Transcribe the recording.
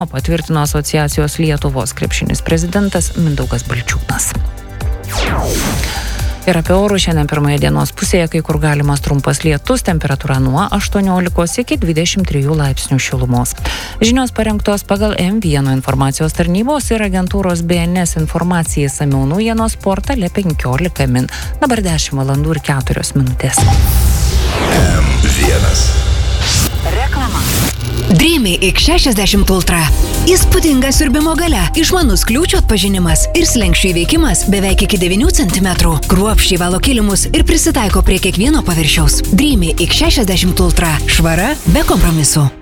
o patvirtino asociacijos Lietuvos krepšinis prezidentas Mindaugas Balčiūnas. Ir apie orus šiandien pirmoje dienos pusėje, kai kur galimas trumpas lietus, temperatūra nuo 18 iki 23 laipsnių šilumos. Žinios parengtos pagal M1 informacijos tarnybos ir agentūros BNS informacijai išsamiau naujienos portale 15 min. Dabar 10 valandų ir 4 minutės. M1. Reklama. Dreamy X60 Ultra. Įspūdinga siurbimo galia, išmanus kliūčių atpažinimas ir slenksčių įveikimas beveik iki 9 cm. Kruopščiai valo kilimus ir prisitaiko prie kiekvieno paviršiaus. Dreamy X60 Ultra. Švara be kompromisų.